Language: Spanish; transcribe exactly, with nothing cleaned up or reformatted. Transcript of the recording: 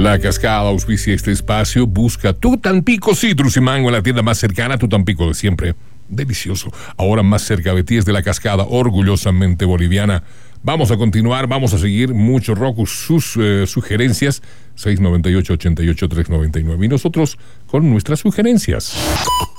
La Cascada auspicia este espacio. Busca tu Tampico Citrus y Mango en la tienda más cercana. Tu Tampico de siempre. Delicioso. Ahora más cerca de ti es de La Cascada, orgullosamente boliviana. Vamos a continuar, vamos a seguir mucho rock, sus eh, sugerencias. seis nueve ocho, ochenta y ocho, tres noventa y nueve. Y nosotros con nuestras sugerencias.